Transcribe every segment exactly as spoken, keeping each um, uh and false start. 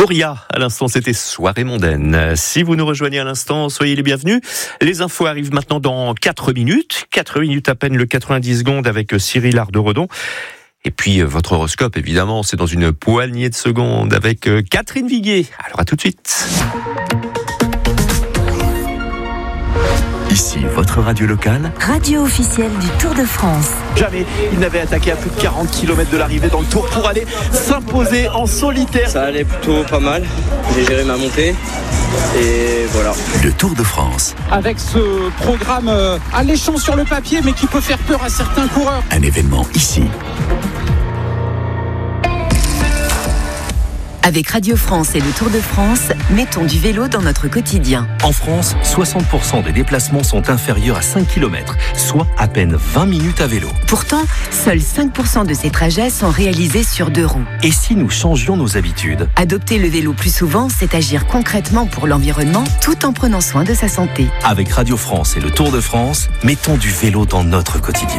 Auria, à l'instant, c'était Soirée mondaine. Si vous nous rejoignez à l'instant, soyez les bienvenus. Les infos arrivent maintenant dans quatre minutes. quatre minutes à peine, le quatre-vingt-dix secondes avec Cyril Arderedon. Et puis, votre horoscope, évidemment, c'est dans une poignée de secondes avec Catherine Viguier. Alors, à tout de suite. Ici, votre radio locale. Radio officielle du Tour de France. Jamais il n'avait attaqué à plus de quarante kilomètres de l'arrivée dans le Tour pour aller s'imposer en solitaire. Ça allait plutôt pas mal. J'ai géré ma montée. Et voilà. Le Tour de France. Avec ce programme euh, alléchant sur le papier, mais qui peut faire peur à certains coureurs. Un événement ici. Avec Radio France et le Tour de France, mettons du vélo dans notre quotidien. En France, soixante pour cent des déplacements sont inférieurs à cinq kilomètres, soit à peine vingt minutes à vélo. Pourtant, seuls cinq pour cent de ces trajets sont réalisés sur deux roues. Et si nous changions nos habitudes ? Adopter le vélo plus souvent, c'est agir concrètement pour l'environnement tout en prenant soin de sa santé. Avec Radio France et le Tour de France, mettons du vélo dans notre quotidien.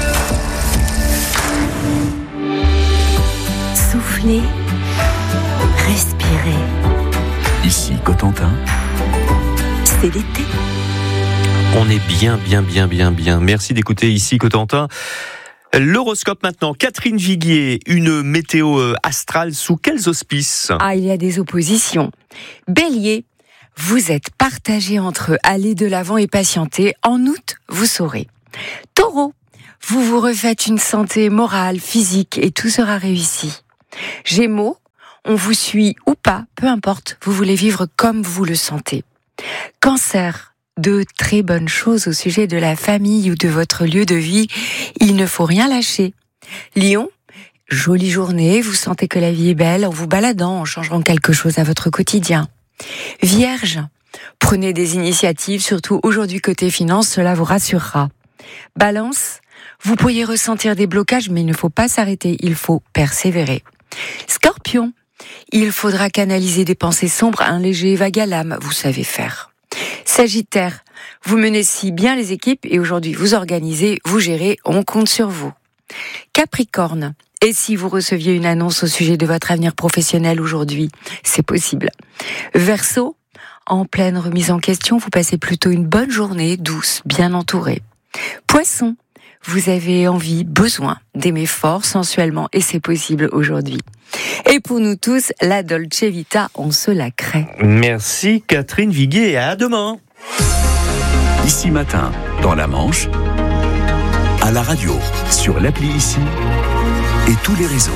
Soufflez. Respirez. Ici, Cotentin. C'est l'été. On est bien, bien, bien, bien, bien. Merci d'écouter ici, Cotentin. L'horoscope maintenant. Catherine Viguier, une météo astrale sous quels auspices ? Ah, il y a des oppositions. Bélier, vous êtes partagé entre aller de l'avant et patienter. En août, vous saurez. Taureau, vous vous refaites une santé morale, physique et tout sera réussi. Gémeaux, on vous suit ou pas, peu importe, vous voulez vivre comme vous le sentez. Cancer, de très bonnes choses au sujet de la famille ou de votre lieu de vie, il ne faut rien lâcher. Lion, jolie journée, vous sentez que la vie est belle en vous baladant, en changeant quelque chose à votre quotidien. Vierge, prenez des initiatives, surtout aujourd'hui côté finance, cela vous rassurera. Balance, vous pourriez ressentir des blocages, mais il ne faut pas s'arrêter, il faut persévérer. Scorpion, il faudra canaliser des pensées sombres, un léger vague à l'âme, vous savez faire. Sagittaire, vous menez si bien les équipes et aujourd'hui vous organisez, vous gérez, on compte sur vous. Capricorne, et si vous receviez une annonce au sujet de votre avenir professionnel aujourd'hui, c'est possible. Verseau, en pleine remise en question, vous passez plutôt une bonne journée, douce, bien entourée. Poisson, vous avez envie, besoin d'aimer fort, sensuellement, et c'est possible aujourd'hui. Et pour nous tous, la Dolce Vita, on se la crée. Merci Catherine Viguier et à demain. Ici matin, dans la Manche, à la radio, sur l'appli Ici et tous les réseaux.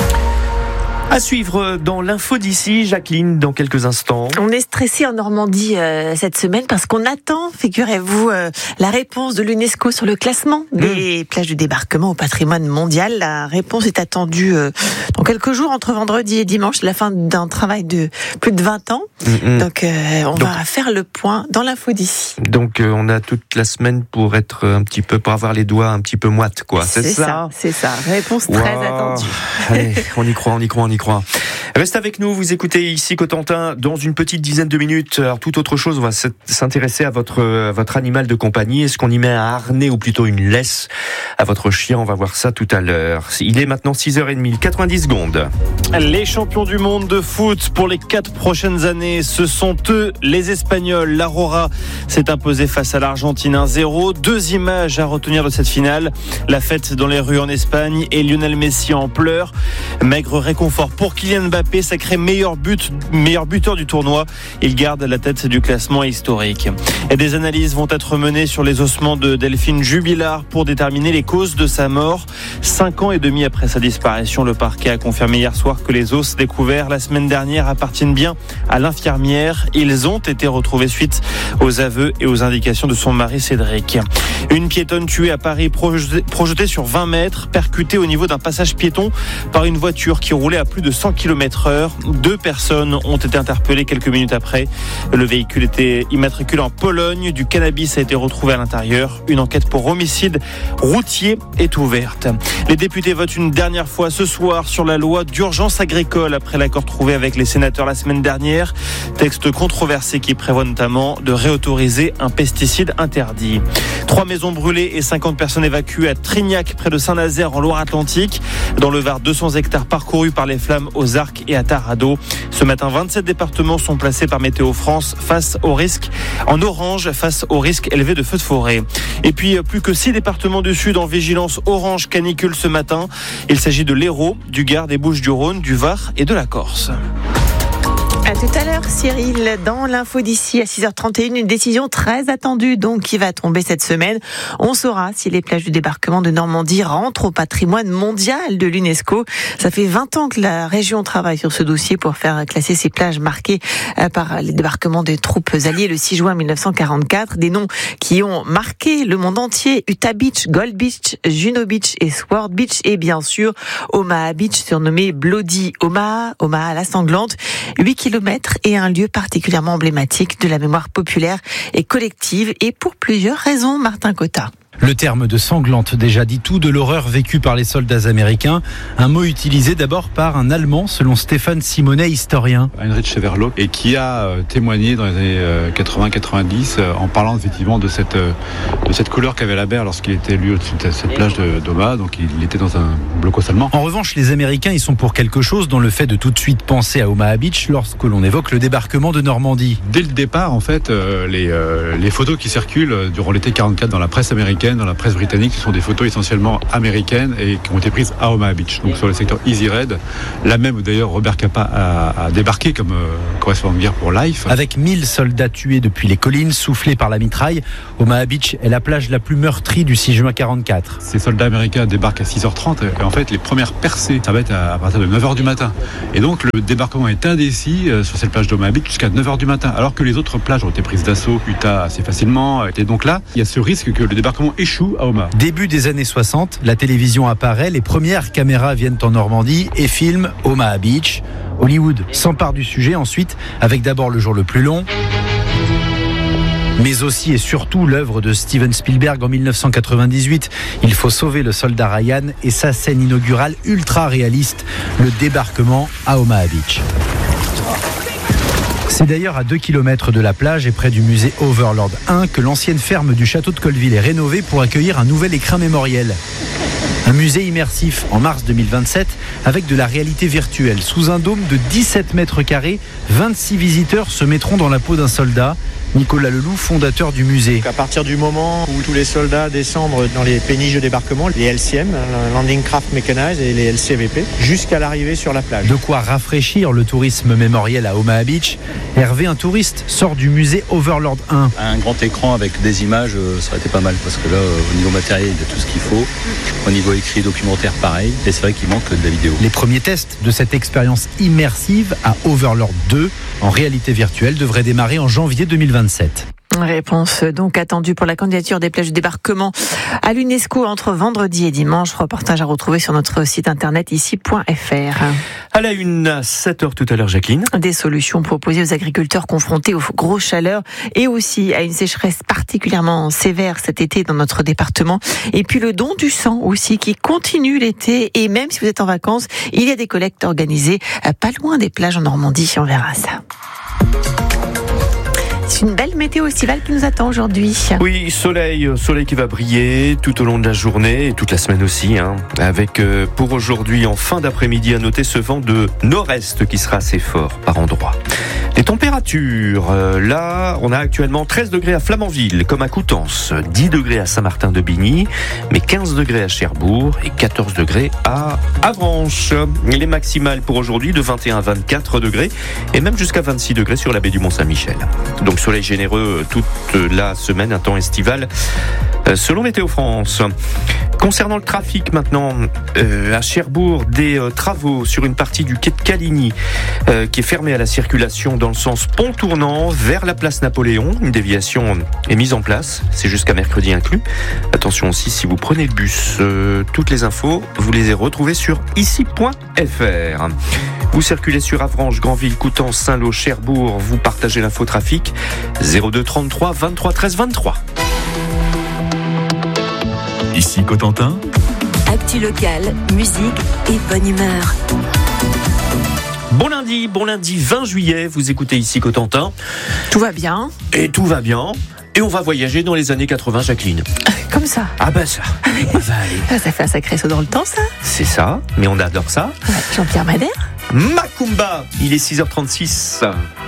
À suivre dans l'info d'ici, Jacqueline, dans quelques instants. On est stressé en Normandie euh, cette semaine parce qu'on attend, figurez-vous, euh, la réponse de l'UNESCO sur le classement des mmh. plages du débarquement au patrimoine mondial. La réponse est attendue euh, dans quelques jours, entre vendredi et dimanche. C'est la fin d'un travail de plus de vingt ans. Mmh. Donc, euh, on donc, va faire le point dans l'info d'ici. Donc, euh, on a toute la semaine pour être un petit peu, pour avoir les doigts un petit peu moites, quoi. C'est, c'est ça, ça C'est ça. Réponse wow. très attendue. Allez, on y croit, on y croit, on y croit. Reste avec nous, vous écoutez ici Cotentin dans une petite dizaine de minutes. Alors, toute autre chose, on va s'intéresser à votre, à votre animal de compagnie. Est-ce qu'on y met un harnais ou plutôt une laisse à votre chien ? On va voir ça tout à l'heure. Il est maintenant six heures trente, quatre-vingt-dix secondes. Les champions du monde de foot pour les quatre prochaines années, ce sont eux, les Espagnols. L'Aurora s'est imposée face à l'Argentine un zéro. Deux images à retenir de cette finale. La fête dans les rues en Espagne et Lionel Messi en pleurs. Maigre réconfort pour Kylian Mbappé, sacré meilleur but, meilleur buteur du tournoi. Il garde la tête du classement historique. Et des analyses vont être menées sur les ossements de Delphine Jubilard pour déterminer les causes de sa mort. Cinq ans et demi après sa disparition, le parquet a confirmé hier soir que les os découverts la semaine dernière appartiennent bien à l'infirmière. Ils ont été retrouvés suite aux aveux et aux indications de son mari Cédric. Une piétonne tuée à Paris, projetée sur vingt mètres, percutée au niveau d'un passage piéton par une voiture qui roulait à plus de cent kilomètres heure. Deux personnes ont été interpellées quelques minutes après. Le véhicule était immatriculé en Pologne. Du cannabis a été retrouvé à l'intérieur. Une enquête pour homicide routier est ouverte. Les députés votent une dernière fois ce soir sur la loi d'urgence agricole après l'accord trouvé avec les sénateurs la semaine dernière. Texte controversé qui prévoit notamment de réautoriser un pesticide interdit. Trois maisons brûlées et cinquante personnes évacuées à Trignac, près de Saint-Nazaire en Loire-Atlantique. Dans le Var, deux cents hectares parcourus par les flammes aux Arcs Pâques et à Tarado. Ce matin, vingt-sept départements sont placés par Météo France face au risque, en orange, face au risque élevé de feux de forêt. Et puis, plus que six départements du Sud en vigilance orange canicule ce matin. Il s'agit de l'Hérault, du Gard, des Bouches-du-Rhône, du Var et de la Corse. À tout à l'heure, Cyril, dans l'info d'ici à six heures trente et une, une décision très attendue donc qui va tomber cette semaine. On saura si les plages du débarquement de Normandie rentrent au patrimoine mondial de l'UNESCO. Ça fait vingt ans que la région travaille sur ce dossier pour faire classer ces plages marquées par les débarquements des troupes alliées le six juin mille neuf cent quarante-quatre. Des noms qui ont marqué le monde entier: Utah Beach, Gold Beach, Juno Beach et Sword Beach, et bien sûr Omaha Beach, surnommé Bloody Omaha, Omaha la sanglante. huit kilomètres et un lieu particulièrement emblématique de la mémoire populaire et collective, et pour plusieurs raisons. Martin Cotta. Le terme de sanglante déjà dit tout de l'horreur vécue par les soldats américains. Un mot utilisé d'abord par un Allemand, selon Stéphane Simonet, historien. Heinrich Severloh, et qui a témoigné dans les années quatre-vingts quatre-vingt-dix en parlant effectivement de cette, de cette couleur qu'avait la mer lorsqu'il était lui au-dessus de cette plage d'Omaha. Donc il était dans un blocos allemand. En revanche, les Américains, ils sont pour quelque chose dans le fait de tout de suite penser à Omaha Beach lorsque l'on évoque le débarquement de Normandie. Dès le départ, en fait, les, les photos qui circulent durant l'été quarante-quatre dans la presse américaine, dans la presse britannique, ce sont des photos essentiellement américaines et qui ont été prises à Omaha Beach, donc sur le secteur Easy Red, là même où d'ailleurs Robert Capa a, a débarqué comme euh, correspondant de guerre pour Life. Avec mille soldats tués depuis les collines, soufflés par la mitraille, Omaha Beach est la plage la plus meurtrie du six juin quarante-quatre. Ces soldats américains débarquent à six heures trente et en fait les premières percées, ça va être à, à partir de neuf heures du matin. Et donc le débarquement est indécis euh, sur cette plage d'Omaha Beach jusqu'à neuf heures du matin, alors que les autres plages ont été prises d'assaut, Utah assez facilement. Et donc là, il y a ce risque que le débarquement échoue à Omaha. Début des années soixante, la télévision apparaît, les premières caméras viennent en Normandie et filment Omaha Beach. Hollywood s'empare du sujet ensuite, avec d'abord Le jour le plus long, mais aussi et surtout l'œuvre de Steven Spielberg en mille neuf cent quatre-vingt-dix-huit. Il faut sauver le soldat Ryan et sa scène inaugurale ultra réaliste, le débarquement à Omaha Beach. C'est d'ailleurs à deux kilomètres de la plage et près du musée Overlord un que l'ancienne ferme du château de Colville est rénovée pour accueillir un nouvel écrin mémoriel. Un musée immersif en mars deux mille vingt-sept avec de la réalité virtuelle. Sous un dôme de dix-sept mètres carrés, vingt-six visiteurs se mettront dans la peau d'un soldat. Nicolas Leloup, fondateur du musée. À partir du moment où tous les soldats descendent dans les péniches de débarquement, les L C M, Landing Craft Mechanized, et les L C V P, jusqu'à l'arrivée sur la plage. De quoi rafraîchir le tourisme mémoriel à Omaha Beach. Hervé, un touriste, sort du musée Overlord un. Un grand écran avec des images, ça aurait été pas mal, parce que là, au niveau matériel, il y a tout ce qu'il faut. Au niveau écrit, documentaire, pareil. Et c'est vrai qu'il manque de la vidéo. Les premiers tests de cette expérience immersive à Overlord deux, en réalité virtuelle, devraient démarrer en janvier deux mille vingt-sept. Réponse donc attendue pour la candidature des plages du débarquement à l'UNESCO entre vendredi et dimanche. Reportage à retrouver sur notre site internet ici point f r. À la une, à sept heures tout à l'heure, Jacqueline. Des solutions proposées aux agriculteurs confrontés aux grosses chaleurs et aussi à une sécheresse particulièrement sévère cet été dans notre département. Et puis le don du sang aussi qui continue l'été, et même si vous êtes en vacances, il y a des collectes organisées pas loin des plages en Normandie. On verra ça. C'est une belle météo estivale qui nous attend aujourd'hui. Oui, soleil, soleil qui va briller tout au long de la journée et toute la semaine aussi, hein, avec euh, pour aujourd'hui en fin d'après-midi à noter ce vent de nord-est qui sera assez fort par endroits. Les températures, euh, là, on a actuellement treize degrés à Flamanville, comme à Coutances, dix degrés à Saint-Martin-de-Bigny, mais quinze degrés à Cherbourg et quatorze degrés à Avranches. Les maximales pour aujourd'hui de vingt et un à vingt-quatre degrés et même jusqu'à vingt-six degrés sur la baie du Mont-Saint-Michel. Donc soleil généreux toute la semaine, un temps estival selon Météo France. Concernant le trafic maintenant, euh, à Cherbourg, des euh, travaux sur une partie du quai de Caligny euh, qui est fermée à la circulation dans le sens pont tournant vers la place Napoléon. Une déviation est mise en place, c'est jusqu'à mercredi inclus. Attention aussi, si vous prenez le bus, euh, toutes les infos, vous les retrouvez sur ici point f r. Vous circulez sur Avranches, Granville, Coutances, Saint-Lô, Cherbourg, vous partagez l'info trafic zéro deux trente-trois vingt-trois treize vingt-trois. Ici Cotentin. Actu local, musique et bonne humeur. Bon lundi, bon lundi vingt juillet, vous écoutez ici Cotentin. Tout va bien. Et tout va bien. Et on va voyager dans les années quatre-vingts, Jacqueline. Comme ça. Ah bah ça, on va aller. Ça fait un sacré saut dans le temps, ça. C'est ça, mais on adore ça. Ouais, Jean-Pierre Madère. Macumba. Il est six heures trente-six.